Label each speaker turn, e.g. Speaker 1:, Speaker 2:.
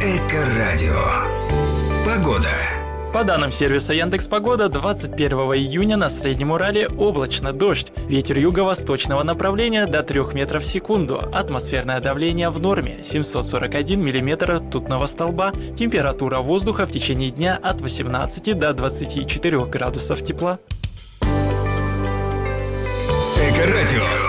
Speaker 1: Эко-радио. Погода.
Speaker 2: По данным сервиса Яндекс.Погода, 21 июня на Среднем Урале облачно, дождь. Ветер юго-восточного направления до 3 метров в секунду. Атмосферное давление в норме 741 миллиметр ртутного столба. Температура воздуха в течение дня от 18 до 24 градусов тепла.
Speaker 1: Эко-радио.